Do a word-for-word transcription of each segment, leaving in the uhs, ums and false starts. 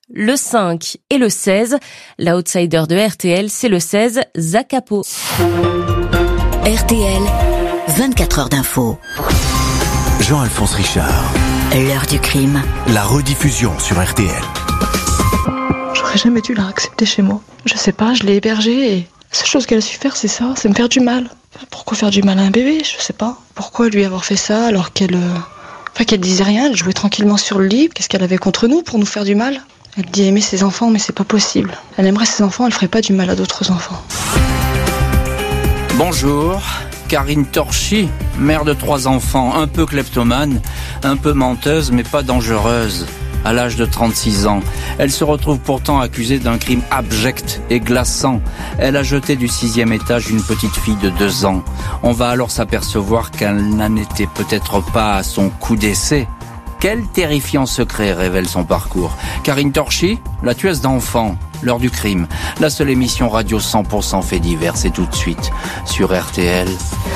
le cinq et le seize. L'outsider de R T L, c'est le seize, Zakapo. R T L, vingt-quatre heures d'info. Jean-Alphonse Richard. L'heure du crime. La rediffusion sur R T L. J'aurais jamais dû la accepter chez moi. Je sais pas, je l'ai hébergée et la seule chose qu'elle a su faire, c'est ça, c'est me faire du mal. Pourquoi faire du mal à un bébé? Je sais pas. Pourquoi lui avoir fait ça alors qu'elle... Euh... Enfin, qu'elle disait rien, elle jouait tranquillement sur le lit. Qu'est-ce qu'elle avait contre nous pour nous faire du mal? Elle dit aimer ses enfants, mais c'est pas possible. Elle aimerait ses enfants, elle ferait pas du mal à d'autres enfants. Bonjour, Karine Torchy, mère de trois enfants, un peu kleptomane, un peu menteuse, mais pas dangereuse. À l'âge de trente-six ans, elle se retrouve pourtant accusée d'un crime abject et glaçant. Elle a jeté du sixième étage une petite fille de deux ans. On va alors s'apercevoir qu'elle n'en était peut-être pas à son coup d'essai. Quel terrifiant secret révèle son parcours? Karine Torchy, la tueuse d'enfants, l'heure du crime. La seule émission radio cent pour cent fait divers, c'est tout de suite sur R T L.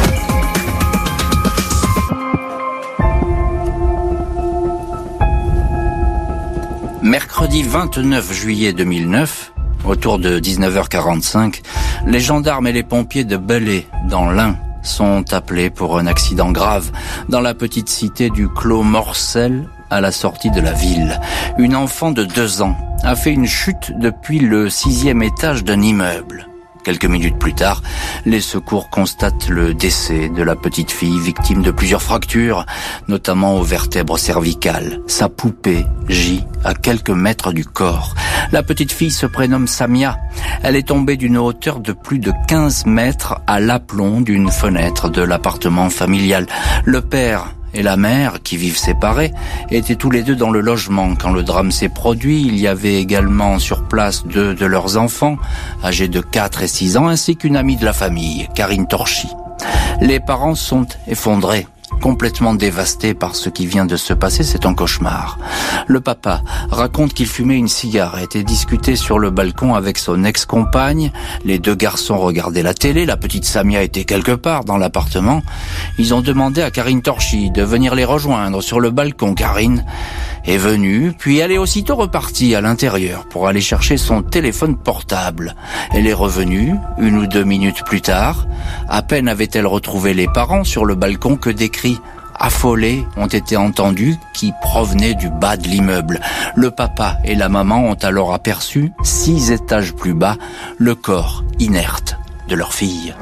Mercredi vingt-neuf juillet deux mille neuf, autour de dix-neuf heures quarante-cinq, les gendarmes et les pompiers de Belley, dans l'Ain, sont appelés pour un accident grave dans la petite cité du Clos Morcel, à la sortie de la ville. Une enfant de deux ans a fait une chute depuis le sixième étage d'un immeuble. Quelques minutes plus tard, les secours constatent le décès de la petite fille, victime de plusieurs fractures, notamment aux vertèbres cervicales. Sa poupée gît à quelques mètres du corps. La petite fille se prénomme Samia. Elle est tombée d'une hauteur de plus de quinze mètres à l'aplomb d'une fenêtre de l'appartement familial. Le père et la mère, qui vivent séparés, étaient tous les deux dans le logement quand le drame s'est produit. Il y avait également sur place deux de leurs enfants, âgés de quatre et six ans, ainsi qu'une amie de la famille, Karine Torchy. Les parents sont effondrés, complètement dévastés par ce qui vient de se passer, c'est un cauchemar. Le papa raconte qu'il fumait une cigarette et discutait sur le balcon avec son ex-compagne. Les deux garçons regardaient la télé, la petite Samia était quelque part dans l'appartement. Ils ont demandé à Karine Torchy de venir les rejoindre sur le balcon. Karine est venue, puis elle est aussitôt repartie à l'intérieur pour aller chercher son téléphone portable. Elle est revenue une ou deux minutes plus tard. À peine avait-elle retrouvé les parents sur le balcon que des cris affolés ont été entendus qui provenaient du bas de l'immeuble. Le papa et la maman ont alors aperçu, six étages plus bas, le corps inerte de leur fille.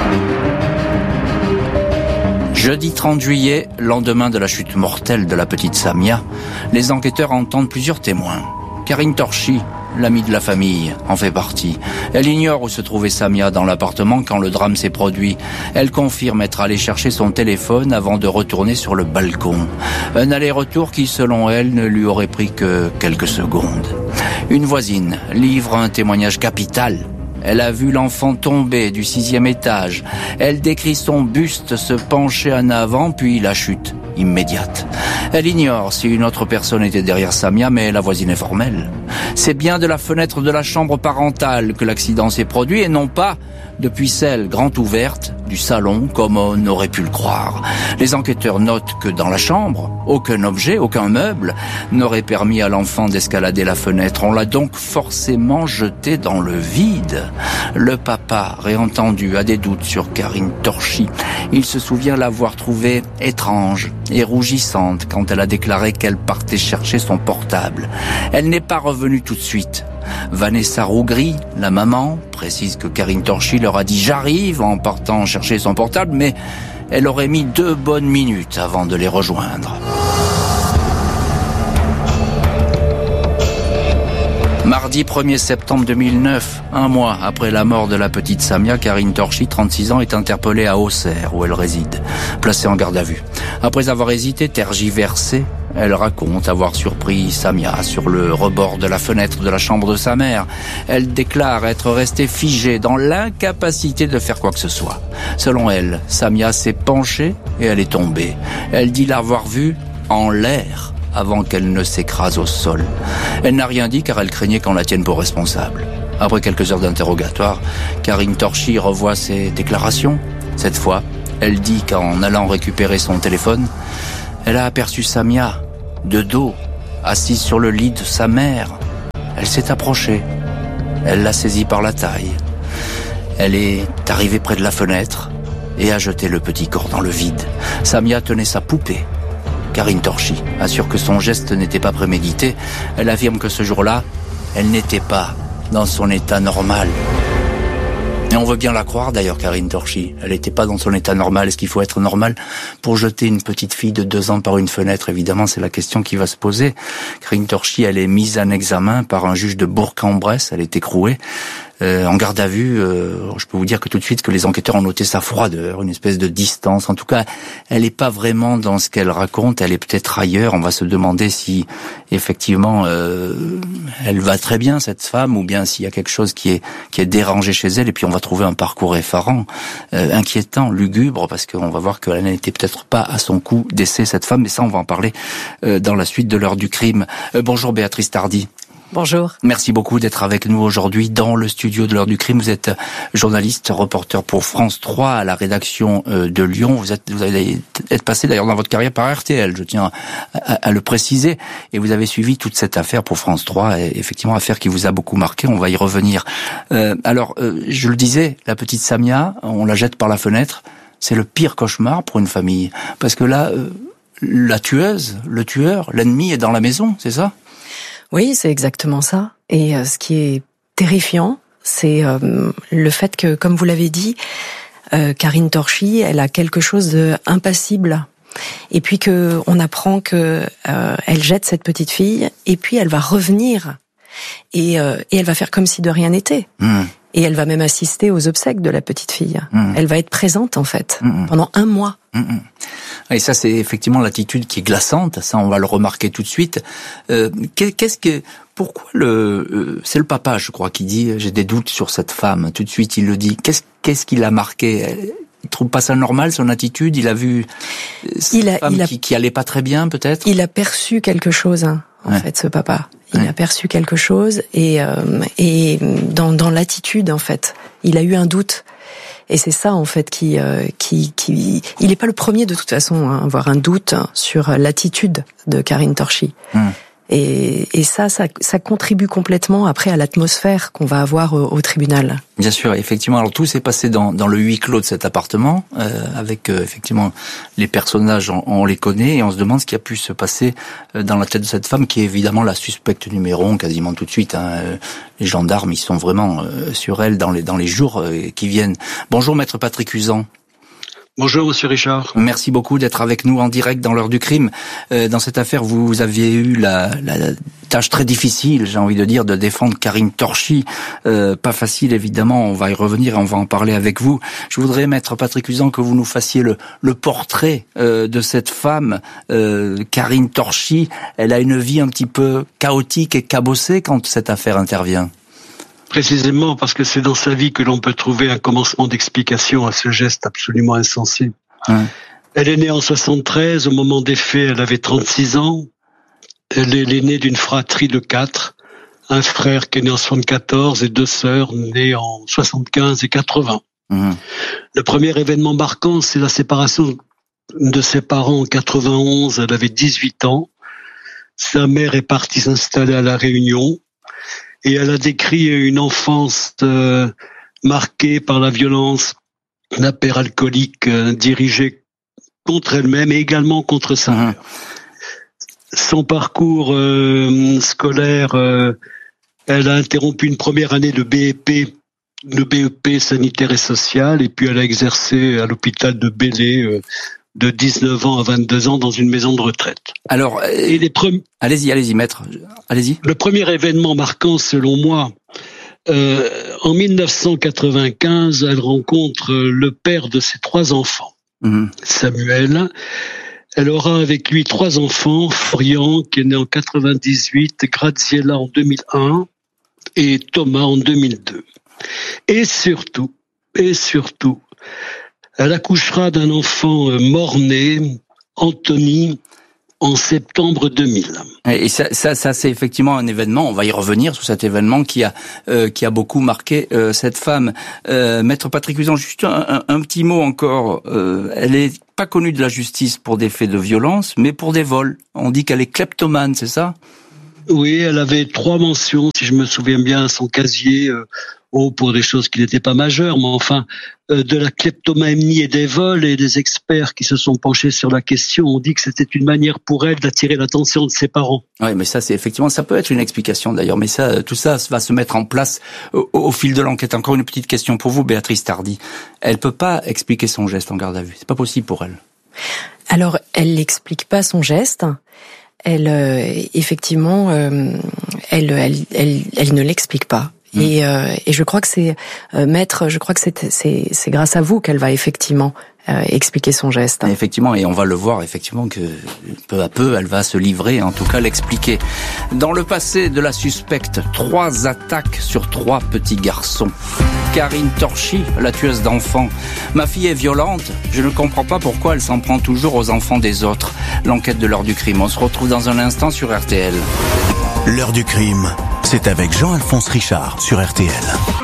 Jeudi trente juillet, lendemain de la chute mortelle de la petite Samia, les enquêteurs entendent plusieurs témoins. Karine Torchy, l'amie de la famille, en fait partie. Elle ignore où se trouvait Samia dans l'appartement quand le drame s'est produit. Elle confirme être allée chercher son téléphone avant de retourner sur le balcon. Un aller-retour qui, selon elle, ne lui aurait pris que quelques secondes. Une voisine livre un témoignage capital. Elle a vu l'enfant tomber du sixième étage. Elle décrit son buste se pencher en avant, puis la chute immédiate. Elle ignore si une autre personne était derrière Samia, mais la voisine est formelle. C'est bien de la fenêtre de la chambre parentale que l'accident s'est produit et non pas depuis celle grande ouverte du salon, comme on aurait pu le croire. Les enquêteurs notent que dans la chambre, aucun objet, aucun meuble n'aurait permis à l'enfant d'escalader la fenêtre. On l'a donc forcément jeté dans le vide. Le papa, réentendu, a des doutes sur Karine Torchy. Il se souvient l'avoir trouvée étrange et rougissante quand elle a déclaré qu'elle partait chercher son portable. Elle n'est pas revenue tout de suite. Vanessa Rougry, la maman, précise que Karine Torchy leur a dit « j'arrive » en partant chercher son portable, mais elle aurait mis deux bonnes minutes avant de les rejoindre. Mardi premier septembre deux mille neuf, un mois après la mort de la petite Samia, Karine Torchy, trente-six ans, est interpellée à Auxerre, où elle réside, placée en garde à vue. Après avoir hésité, tergiversé, elle raconte avoir surpris Samia sur le rebord de la fenêtre de la chambre de sa mère. Elle déclare être restée figée dans l'incapacité de faire quoi que ce soit. Selon elle, Samia s'est penchée et elle est tombée. Elle dit l'avoir vue en l'air avant qu'elle ne s'écrase au sol. Elle n'a rien dit car elle craignait qu'on la tienne pour responsable. Après quelques heures d'interrogatoire, Karine Torchy revoit ses déclarations. Cette fois, elle dit qu'en allant récupérer son téléphone, elle a aperçu Samia, de dos, assise sur le lit de sa mère. Elle s'est approchée. Elle l'a saisi par la taille. Elle est arrivée près de la fenêtre et a jeté le petit corps dans le vide. Samia tenait sa poupée. Karine Torchi assure que son geste n'était pas prémédité. Elle affirme que ce jour-là, elle n'était pas dans son état normal. Et on veut bien la croire d'ailleurs, Karine Torchi. Elle n'était pas dans son état normal. Est-ce qu'il faut être normal pour jeter une petite fille de deux ans par une fenêtre? Évidemment, c'est la question qui va se poser. Karine Torchi, elle est mise en examen par un juge de Bourg-en-Bresse. Elle est écrouée. Euh, en garde à vue, euh, je peux vous dire que tout de suite que les enquêteurs ont noté sa froideur, une espèce de distance. En tout cas, elle n'est pas vraiment dans ce qu'elle raconte, elle est peut-être ailleurs. On va se demander si, effectivement, euh, elle va très bien, cette femme, ou bien s'il y a quelque chose qui est qui est dérangé chez elle. Et puis on va trouver un parcours effarant, euh, inquiétant, lugubre, parce qu'on va voir qu'elle n'était peut-être pas à son coup d'essai, cette femme. Mais ça, on va en parler euh, dans la suite de l'heure du crime. Euh, bonjour Béatrice Tardy. Bonjour. Merci beaucoup d'être avec nous aujourd'hui dans le studio de l'heure du crime. Vous êtes journaliste, reporter pour France trois à la rédaction de Lyon. Vous êtes, vous allez être passé d'ailleurs dans votre carrière par R T L, je tiens à, à le préciser. Et vous avez suivi toute cette affaire pour France trois, et effectivement affaire qui vous a beaucoup marqué. On va y revenir. Euh, alors, euh, je le disais, la petite Samia, on la jette par la fenêtre. C'est le pire cauchemar pour une famille, parce que là, euh, la tueuse, le tueur, l'ennemi est dans la maison, c'est ça ? Oui, c'est exactement ça. Et euh, ce qui est terrifiant, c'est euh, le fait que, comme vous l'avez dit, euh, Karine Torchi, elle a quelque chose d'impassible. Et puis que on apprend que euh, elle jette cette petite fille, et puis elle va revenir et, euh, et elle va faire comme si de rien n'était. Mmh. Et elle va même assister aux obsèques de la petite fille. Mmh. Elle va être présente en fait mmh. pendant un mois. Mmh. Et ça, c'est effectivement l'attitude qui est glaçante. Ça, on va le remarquer tout de suite. Euh, qu'est-ce que, pourquoi le, euh, c'est le papa, je crois, qui dit j'ai des doutes sur cette femme. Tout de suite, il le dit. Qu'est-ce, qu'est-ce qui l'a marqué? Il trouve pas ça normal, son attitude. Il a vu cette il a, femme il a, qui, qui allait pas très bien, peut-être. Il a perçu quelque chose, hein, en ouais. fait, ce papa. Il ouais. a perçu quelque chose et euh, et dans dans l'attitude, en fait, il a eu un doute. Et c'est ça en fait qui euh, qui qui il n'est pas le premier de toute façon à avoir un doute sur l'attitude de Karine Torchi. Mmh. Et, et ça, ça, ça contribue complètement après à l'atmosphère qu'on va avoir au, au tribunal. Bien sûr, effectivement. Alors tout s'est passé dans, dans le huis clos de cet appartement, euh, avec euh, effectivement les personnages, on, on les connaît, et on se demande ce qui a pu se passer dans la tête de cette femme, qui est évidemment la suspecte numéro un, quasiment tout de suite. Hein. Les gendarmes, ils sont vraiment euh, sur elle dans les dans les jours euh, qui viennent. Bonjour, maître Patrick Usan. Bonjour Monsieur Richard. Merci beaucoup d'être avec nous en direct dans l'heure du crime. Euh, dans cette affaire, vous aviez eu la, la tâche très difficile, j'ai envie de dire, de défendre Karine Torchi. Euh, pas facile évidemment, on va y revenir et on va en parler avec vous. Je voudrais, maître Patrick Usan, que vous nous fassiez le, le portrait euh, de cette femme, euh, Karine Torchi. Elle a une vie un petit peu chaotique et cabossée quand cette affaire intervient. Précisément parce que c'est dans sa vie que l'on peut trouver un commencement d'explication à ce geste absolument insensé. Ouais. Elle est née en soixante-treize, au moment des faits, elle avait trente-six ans. Elle est l'aînée d'une fratrie de quatre, un frère qui est né en soixante-quatorze et deux sœurs nées en soixante-quinze et quatre-vingts. Mmh. Le premier événement marquant, c'est la séparation de ses parents en quatre-vingt-onze. Elle avait dix-huit ans. Sa mère est partie s'installer à La Réunion. Et elle a décrit une enfance euh, marquée par la violence d'un père alcoolique euh, dirigé contre elle-même et également contre sa mère. Mmh. Son parcours euh, scolaire, euh, elle a interrompu une première année de B E P, le B E P sanitaire et social, et puis elle a exercé à l'hôpital de Belley euh, de dix-neuf ans à vingt-deux ans dans une maison de retraite. Alors, et les pre... allez-y, allez-y, maître, allez-y. Le premier événement marquant, selon moi, euh, en dix-neuf cent quatre-vingt-quinze, elle rencontre le père de ses trois enfants, mmh. Samuel. Elle aura avec lui trois enfants, Florian, qui est né en quatre-vingt-dix-huit, Graziella en deux mille un et Thomas en deux mille deux. Et surtout, et surtout, elle accouchera d'un enfant mort-né, Anthony, en septembre deux mille. Et ça, ça, ça, c'est effectivement un événement. On va y revenir sur cet événement qui a, euh, qui a beaucoup marqué euh, cette femme. Euh, Maître Patrick Usan, juste un, un, un petit mot encore. Euh, elle est pas connue de la justice pour des faits de violence, mais pour des vols. On dit qu'elle est kleptomane, c'est ça ? Oui, elle avait trois mentions, si je me souviens bien, à son casier, euh, oh, pour des choses qui n'étaient pas majeures, mais enfin, euh, de la kleptomanie et des vols, et des experts qui se sont penchés sur la question ont dit que c'était une manière pour elle d'attirer l'attention de ses parents. Oui, mais ça, c'est effectivement, ça peut être une explication d'ailleurs, mais ça, tout ça va se mettre en place au, au fil de l'enquête. Encore une petite question pour vous, Béatrice Tardy. Elle peut pas expliquer son geste en garde à vue. C'est pas possible pour elle. Alors, elle n'explique pas son geste. Elle, euh, effectivement, euh, elle, elle, elle, elle ne l'explique pas. Mmh. Et, euh, et je crois que c'est euh, maître. Je crois que c'est, c'est, c'est grâce à vous qu'elle va effectivement euh, expliquer son geste. Effectivement, et on va le voir effectivement que peu à peu, elle va se livrer, en tout cas l'expliquer. Dans le passé de la suspecte, trois attaques sur trois petits garçons. Karine Torchy, la tueuse d'enfants. Ma fille est violente, je ne comprends pas pourquoi elle s'en prend toujours aux enfants des autres. L'enquête de l'heure du crime, on se retrouve dans un instant sur R T L. L'heure du crime, c'est avec Jean-Alphonse Richard sur R T L.